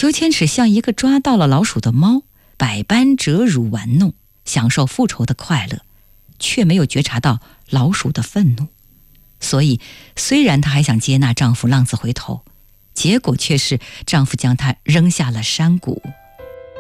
裘千尺像一个抓到了老鼠的猫，百般折辱玩弄，享受复仇的快乐，却没有觉察到老鼠的愤怒。所以虽然她还想接纳丈夫浪子回头，结果却是丈夫将她扔下了山谷。